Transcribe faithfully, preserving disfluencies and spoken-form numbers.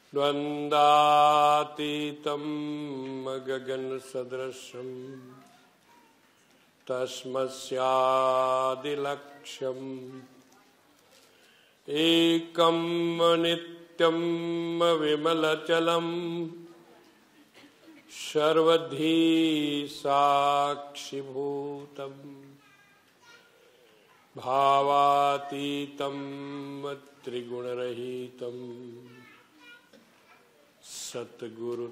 द्वन्द्वातीतं गगनसदृशं तस्मस्यादिलक्ष्यम् एकं नित्यं विमलचलं सर्वधी साक्षिभूतम् भावातीतं त्रिगुणरहितं सद्गुरु